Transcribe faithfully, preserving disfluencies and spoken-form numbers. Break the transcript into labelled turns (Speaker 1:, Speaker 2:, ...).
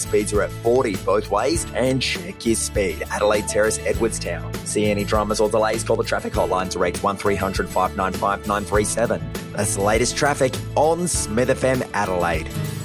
Speaker 1: speeds are at forty both ways, and check your speed. Adelaide Terrace, Edwardstown. See any dramas or delays, call the traffic hotline to reach one three hundred five nine five nine three seven. That's the latest traffic on Smith F M Adelaide.